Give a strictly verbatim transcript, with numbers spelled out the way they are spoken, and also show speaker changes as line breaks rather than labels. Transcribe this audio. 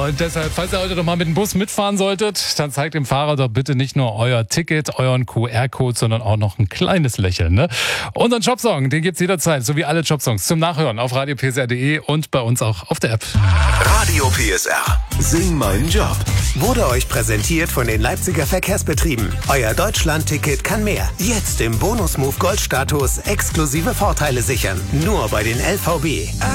Und deshalb, falls ihr heute noch mal mit dem Bus mitfahren solltet, dann zeigt dem Fahrer doch bitte nicht nur euer Ticket, euren Q R-Code, sondern auch noch ein kleines Lächeln. Ne? Unseren Jobsong, den gibt's jederzeit, so wie alle Jobsongs, zum Nachhören auf radio p s r punkt d e und bei uns auch auf der App.
Radio P S R. Sing meinen Job.
Wurde euch präsentiert von den Leipziger Verkehrsbetrieben. Euer Deutschland-Ticket kann mehr. Jetzt im Bonus-Move Gold-Status exklusive Vorteile sichern. Nur bei den L V B.